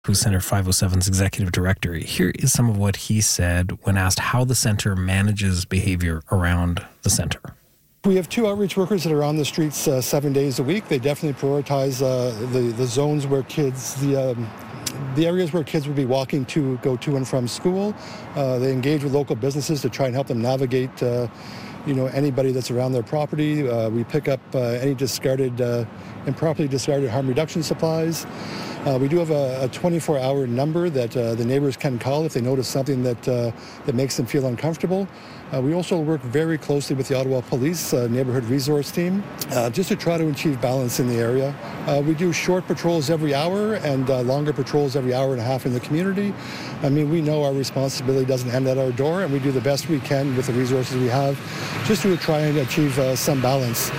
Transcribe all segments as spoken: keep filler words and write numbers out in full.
who's Centre five oh seven's executive director. Here is some of what he said when asked how the centre manages behavior around the centre. We have two outreach workers that are on the streets uh, seven days a week. They definitely prioritize uh, the, the zones where kids, the um, the areas where kids would be walking to, go to and from school. Uh, they engage with local businesses to try and help them navigate uh, you know, anybody that's around their property. Uh, we pick up uh, any discarded, uh, improperly discarded harm reduction supplies. Uh, we do have a, a twenty-four hour number that uh, the neighbors can call if they notice something that uh, that makes them feel uncomfortable. Uh, we also work very closely with the Ottawa Police uh, Neighborhood Resource Team uh, just to try to achieve balance in the area. Uh, we do short patrols every hour and uh, longer patrols every hour and a half in the community. I mean, we know our responsibility doesn't end at our door, and we do the best we can with the resources we have just to try and achieve uh, some balance.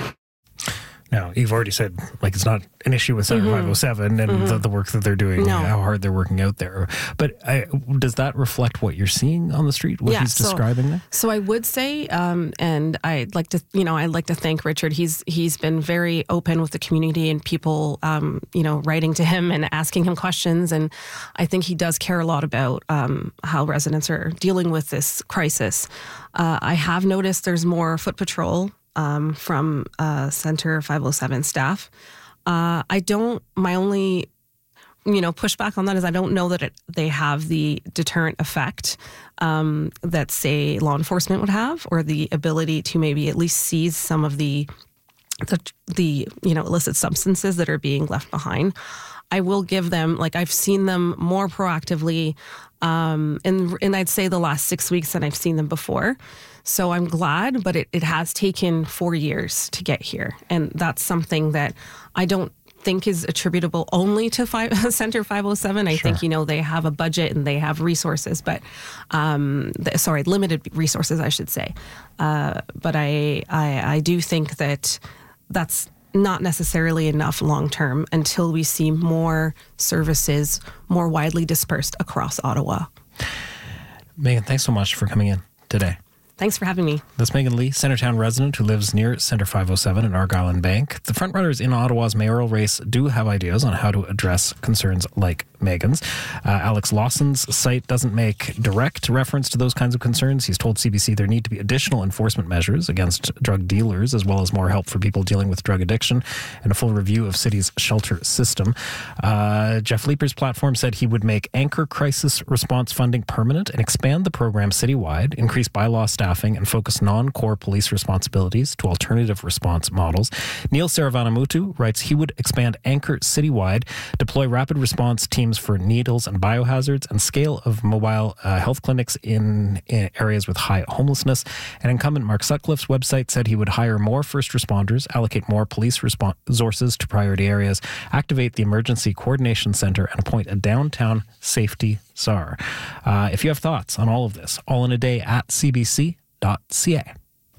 Now, you've already said, like, it's not an issue with Centre mm-hmm. five oh seven and mm-hmm. the, the work that they're doing, no. how hard they're working out there. But I, does that reflect what you're seeing on the street, what yeah, he's so, describing there? So I would say, um, and I'd like to, you know, I'd like to thank Richard. He's he's been very open with the community and people, um, you know, writing to him and asking him questions. And I think he does care a lot about um, how residents are dealing with this crisis. Uh, I have noticed there's more foot patrol Um, from uh, Centre five oh seven staff. Uh, I don't, my only, you know, pushback on that is I don't know that it, they have the deterrent effect um, that, say, law enforcement would have, or the ability to maybe at least seize some of the, the, the you know, illicit substances that are being left behind. I will give them, like, I've seen them more proactively um, in, in, I'd say, the last six weeks than I've seen them before. So I'm glad, but it, it has taken four years to get here. And that's something that I don't think is attributable only to five, Centre five oh seven. I sure. think, you know, they have a budget and they have resources, but, um, the, sorry, limited resources, I should say. Uh, but I, I, I do think that that's not necessarily enough long-term until we see more services more widely dispersed across Ottawa. Megan, thanks so much for coming in today. Thanks for having me. That's Megan Lee, Centretown resident who lives near Centre five oh seven in Argyll and Bank. The frontrunners in Ottawa's mayoral race do have ideas on how to address concerns like Megan's. Uh, Alex Lawson's site doesn't make direct reference to those kinds of concerns. He's told C B C there need to be additional enforcement measures against drug dealers, as well as more help for people dealing with drug addiction, and a full review of city's shelter system. Uh, Jeff Leaper's platform said he would make Anchor crisis response funding permanent and expand the program citywide, increase bylaw staffing, and focus non-core police responsibilities to alternative response models. Neil Saravanamutu writes he would expand Anchor citywide, deploy rapid response teams for needles and biohazards, and scale of mobile uh, health clinics in, in areas with high homelessness. And incumbent Mark Sutcliffe's website said he would hire more first responders, allocate more police respo- resources to priority areas, activate the Emergency Coordination Centre, and appoint a downtown safety czar. Uh, if you have thoughts on all of this, all in a day at c b c dot c a.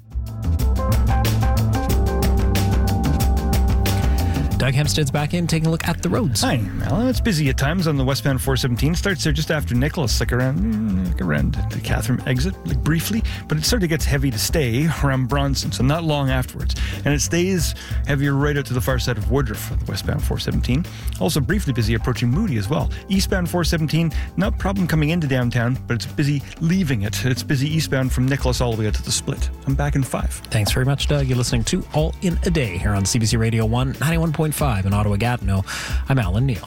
Doug Hempstead's back in, taking a look at the roads. Hi, Alan. It's busy at times on the westbound four seventeen. Starts there just after Nicholas, like around, like around the Catherine exit, like briefly. But it sort of gets heavy to stay around Bronson, so not long afterwards. And it stays heavier right out to the far side of Woodruff on the westbound four seventeen. Also briefly busy approaching Moody as well. Eastbound four seventeen, not problem coming into downtown, but it's busy leaving it. It's busy eastbound from Nicholas all the way out to the split. I'm back in five. Thanks very much, Doug. You're listening to All in a Day here on C B C Radio one, ninety-one point five in Ottawa-Gatineau. I'm Alan Neal.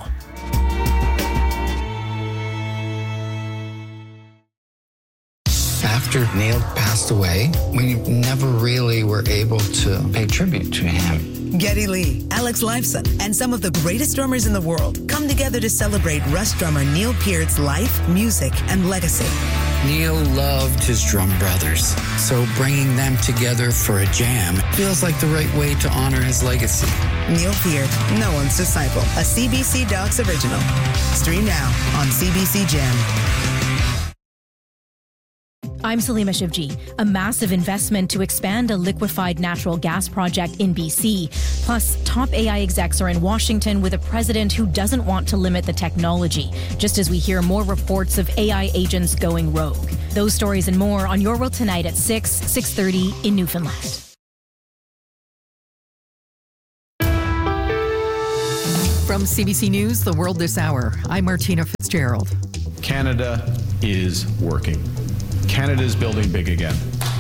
After Neil passed away, we never really were able to pay tribute to him. Geddy Lee, Alex Lifeson, and some of the greatest drummers in the world come together to celebrate Rush drummer Neil Peart's life, music, and legacy. Neil loved his drum brothers, so bringing them together for a jam feels like the right way to honor his legacy. Neil Peart, no one's disciple, a C B C Docs original. Stream now on C B C Jam. I'm Salima Shivji. A massive investment to expand a liquefied natural gas project in B C. Plus, top A I execs are in Washington with a president who doesn't want to limit the technology, just as we hear more reports of A I agents going rogue. Those stories and more on Your World Tonight at six, six thirty in Newfoundland. From C B C News, The World This Hour, I'm Martina Fitzgerald. Canada is working. Canada is building big again.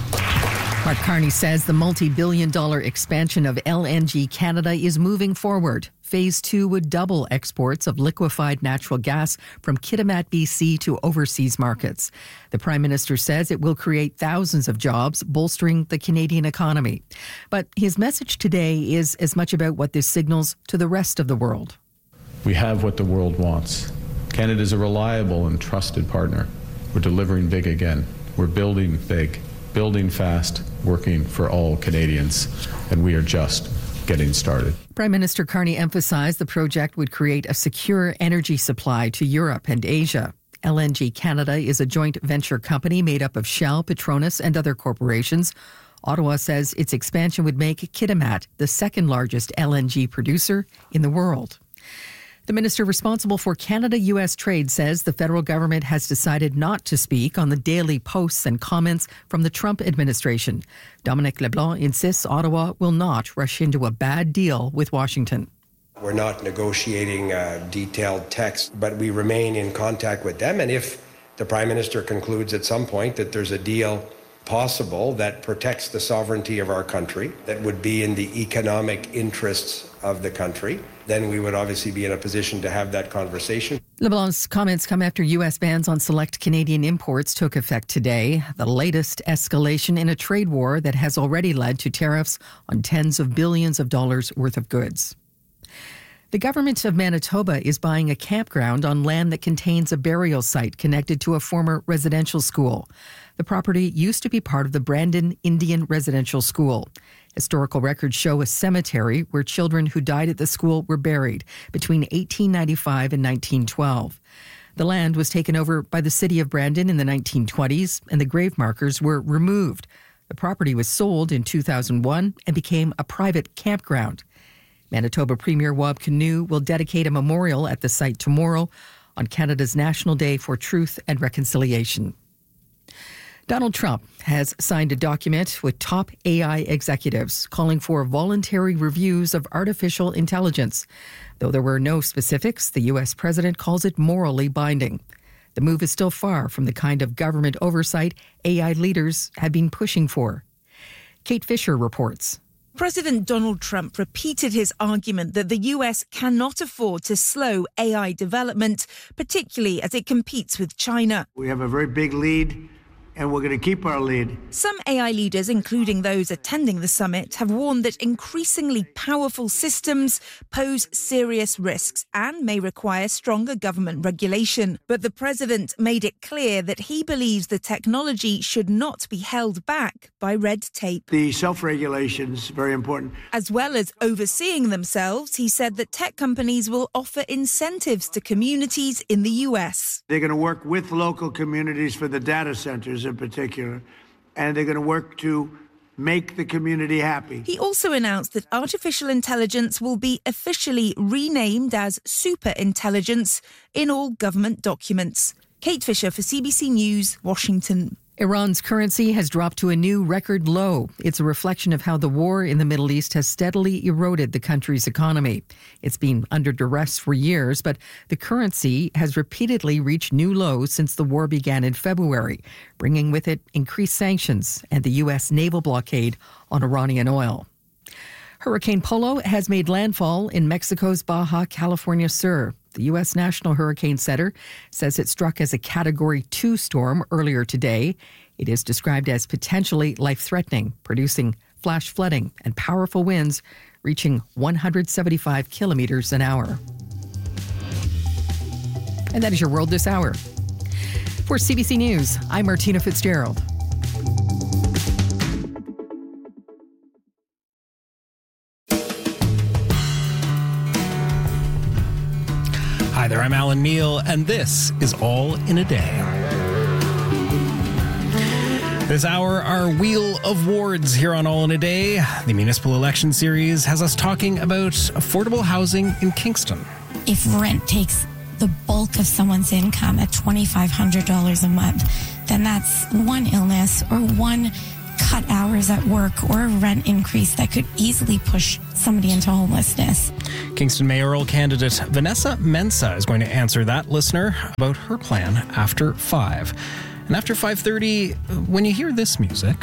Mark Carney says the multi-billion dollar expansion of L N G Canada is moving forward. Phase two would double exports of liquefied natural gas from Kitimat, B C to overseas markets. The Prime Minister says it will create thousands of jobs, bolstering the Canadian economy. But his message today is as much about what this signals to the rest of the world. We have what the world wants. Canada is a reliable and trusted partner. We're delivering big again. We're building big, building fast, working for all Canadians, and we are just getting started. Prime Minister Carney emphasized the project would create a secure energy supply to Europe and Asia. L N G Canada is a joint venture company made up of Shell, Petronas, and other corporations. Ottawa says its expansion would make Kitimat the second largest L N G producer in the world. The minister responsible for Canada-U S trade says the federal government has decided not to speak on the daily posts and comments from the Trump administration. Dominic LeBlanc insists Ottawa will not rush into a bad deal with Washington. We're not negotiating uh, detailed text, but we remain in contact with them. And if the Prime Minister concludes at some point that there's a deal possible that protects the sovereignty of our country, that would be in the economic interests of the country, then we would obviously be in a position to have that conversation. LeBlanc's comments come after U S bans on select Canadian imports took effect today, the latest escalation in a trade war that has already led to tariffs on tens of billions of dollars worth of goods. The government of Manitoba is buying a campground on land that contains a burial site connected to a former residential school. The property used to be part of the Brandon Indian Residential School. Historical records show a cemetery where children who died at the school were buried between eighteen ninety-five and nineteen twelve. The land was taken over by the city of Brandon in the nineteen twenties, and the grave markers were removed. The property was sold in two thousand one and became a private campground. Manitoba Premier Wab Kinew will dedicate a memorial at the site tomorrow on Canada's National Day for Truth and Reconciliation. Donald Trump has signed a document with top A I executives calling for voluntary reviews of artificial intelligence. Though there were no specifics, the U S president calls it morally binding. The move is still far from the kind of government oversight A I leaders have been pushing for. Kate Fisher reports. President Donald Trump repeated his argument that the U S cannot afford to slow A I development, particularly as it competes with China. We have a very big lead, and we're going to keep our lead. Some A I leaders, including those attending the summit, have warned that increasingly powerful systems pose serious risks and may require stronger government regulation. But the president made it clear that he believes the technology should not be held back by red tape. The self-regulation is very important. As well as overseeing themselves, he said that tech companies will offer incentives to communities in the U S. They're going to work with local communities for the data centers in particular, and they're going to work to make the community happy. He also announced that artificial intelligence will be officially renamed as superintelligence in all government documents. Kate Fisher for C B C News, Washington. Iran's currency has dropped to a new record low. It's a reflection of how the war in the Middle East has steadily eroded the country's economy. It's been under duress for years, but the currency has repeatedly reached new lows since the war began in February, bringing with it increased sanctions and the U S naval blockade on Iranian oil. Hurricane Polo has made landfall in Mexico's Baja California Sur. The U S National Hurricane Center says it struck as a Category two storm earlier today. It is described as potentially life-threatening, producing flash flooding and powerful winds reaching one hundred seventy-five kilometers an hour. And that is your World This Hour. For C B C News, I'm Martina Fitzgerald. Hi there, I'm Alan Neal, and this is All in a Day. This hour, our Wheel of Wards here on All in a Day. The municipal election series has us talking about affordable housing in Kingston. If rent takes the bulk of someone's income at two thousand five hundred dollars a month, then that's one illness or one cut hours at work or a rent increase that could easily push somebody into homelessness. Kingston mayoral candidate Vanessa Mensah is going to answer that listener about her plan after five. And after five thirty, when you hear this music,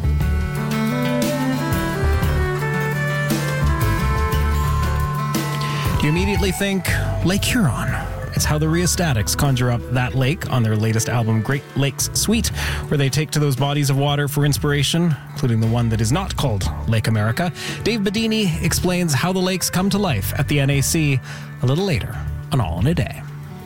do you immediately think Lake Huron? It's how the Rheostatics conjure up that lake on their latest album, Great Lakes Suite, where they take to those bodies of water for inspiration, including the one that is not called Lake America. Dave Bedini explains how the lakes come to life at the N A C a little later on All in a Day.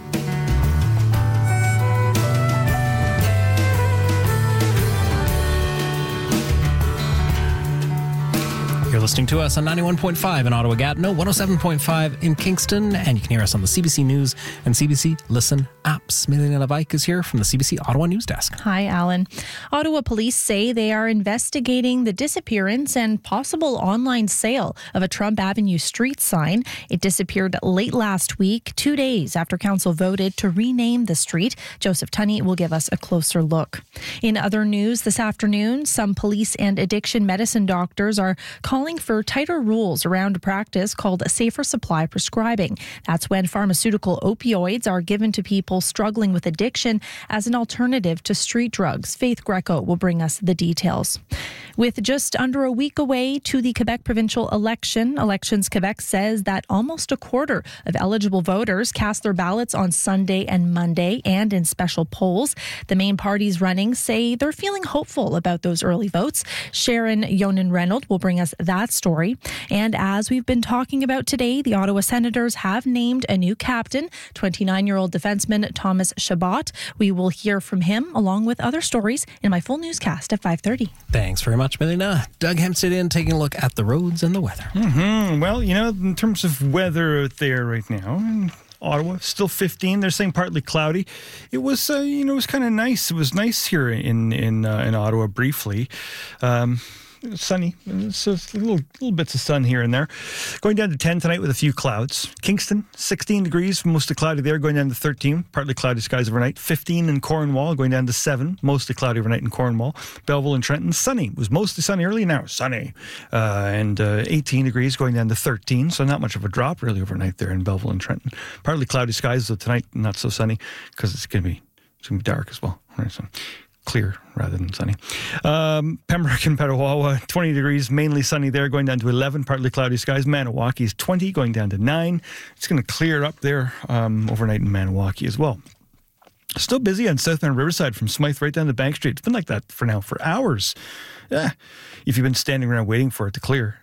You're listening to us on ninety-one point five in Ottawa-Gatineau, one oh seven point five in Kingston, and you can hear us on the C B C News and C B C Listen apps. Milena Levike is here from the C B C Ottawa News Desk. Hi, Alan. Ottawa police say they are investigating the disappearance and possible online sale of a Trump Avenue street sign. It disappeared late last week, two days after council voted to rename the street. Joseph Tunney will give us a closer look. In other news this afternoon, some police and addiction medicine doctors are calling for tighter rules around a practice called safer supply prescribing. That's when pharmaceutical opioids are given to people struggling with addiction as an alternative to street drugs. Faith Greco will bring us the details. With just under a week away to the Quebec provincial election, Elections Quebec says that almost a quarter of eligible voters cast their ballots on Sunday and Monday and in special polls. The main parties running say they're feeling hopeful about those early votes. Sharon Yonan-Reynolds will bring us that story. And as we've been talking about today, the Ottawa Senators have named a new captain, twenty-nine-year-old defenseman Thomas Chabot. We will hear from him along with other stories in my full newscast at five thirty. Thanks very much, Melina. Doug Hempstead in, taking a look at the roads and the weather. Mm-hmm. Well, you know, in terms of weather out there right now, in Ottawa, still fifteen. They're saying partly cloudy. It was, uh, you know, it was kind of nice. It was nice here in in uh, in Ottawa briefly. Um, Sunny, so little little bits of sun here and there. Going down to ten tonight with a few clouds. Kingston, sixteen degrees, mostly cloudy there, going down to thirteen. Partly cloudy skies overnight. fifteen in Cornwall, going down to seven, mostly cloudy overnight in Cornwall. Belleville and Trenton, sunny. It was mostly sunny early, now sunny. Uh, and uh, eighteen degrees, going down to thirteen, so not much of a drop really overnight there in Belleville and Trenton. Partly cloudy skies, though tonight not so sunny because it's going to be it's going to be dark as well. Right, so clear rather than sunny. Um, Pembroke and Petawawa, twenty degrees, mainly sunny there, going down to eleven, partly cloudy skies. Maniwaki is twenty, going down to nine. It's going to clear up there um, overnight in Maniwaki as well. Still busy on southbound Riverside from Smythe right down to Bank Street. It's been like that for now for hours. Yeah, if you've been standing around waiting for it to clear.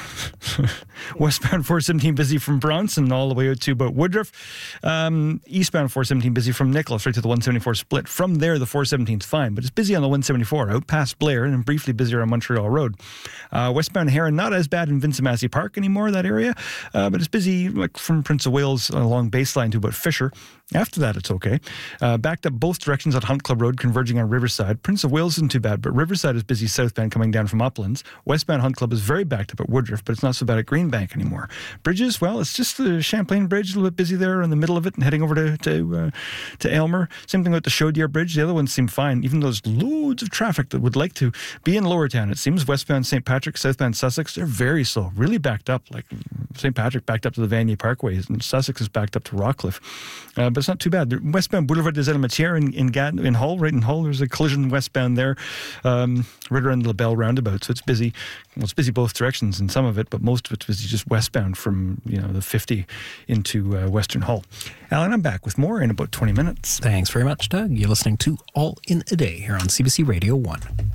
Westbound four seventeen busy from Bronson all the way out to about Woodruff. Um, eastbound four seventeen busy from Nicholas right to the one seventy-four split. From there, the four seventeen is fine, but it's busy on the one seventy-four out past Blair and briefly busier on Montreal Road. Uh, westbound Heron, not as bad in Vincent Massey Park anymore, that area, uh, but it's busy like from Prince of Wales along Baseline to about Fisher. After that, it's okay. Uh, backed up both directions at Hunt Club Road, converging on Riverside. Prince of Wales isn't too bad, but Riverside is busy southbound coming down from Uplands. Westbound Hunt Club is very backed up at Woodruff, but it's not so bad at Greenbank anymore. Bridges, well, it's just the Champlain Bridge, a little bit busy there in the middle of it and heading over to to, uh, to Aylmer. Same thing with the Chaudière Bridge. The other ones seem fine, even though there's loads of traffic that would like to be in Lower Town. It seems westbound Saint Patrick, southbound Sussex, they're very slow, really backed up. Like Saint Patrick backed up to the Vanier Parkway, and Sussex is backed up to Rockcliffe. Uh, but it's not too bad. They're westbound Boulevard des Elementières in in, Gad- in Hull, right in Hull, there's a collision westbound there, um, right around the LaBelle roundabout. So it's busy. Well, it's busy both directions in some of it, but most of it's busy just westbound from, you know, the fifty into uh, Western Hull. Alan, I'm back with more in about twenty minutes. Thanks very much, Doug. You're listening to All in a Day here on C B C Radio one.